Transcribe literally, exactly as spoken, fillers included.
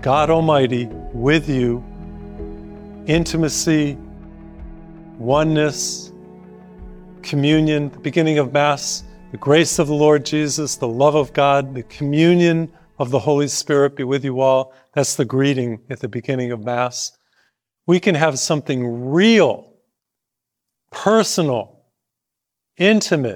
God Almighty with you, intimacy, oneness, communion, the beginning of Mass, the grace of the Lord Jesus, the love of God, the communion of the Holy Spirit be with you all. That's the greeting at the beginning of Mass. We can have something real, personal, intimate,